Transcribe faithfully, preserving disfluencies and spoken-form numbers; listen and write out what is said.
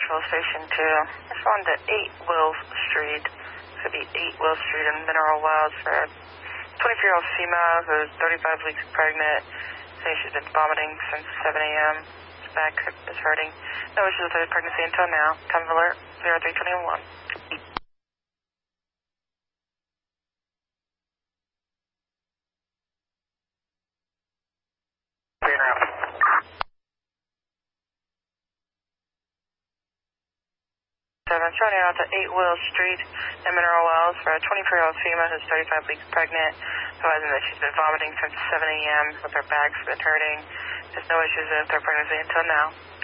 Nashville Station two. Respond to eight Wills Street. This would be eight Wills Street in Mineral Wells for a twenty-three-year-old female who's thirty-five weeks pregnant. Saying she's been vomiting since seven a m Her back is hurting. No issues with her pregnancy until now. Time of alert zero three twenty-one. seven, showing out to eight Wills Street in Mineral Wells for a twenty-four-year-old female who's thirty-five weeks pregnant, advising that she's been vomiting since seven a m with her back's been hurting. There's no issues with her pregnancy until now.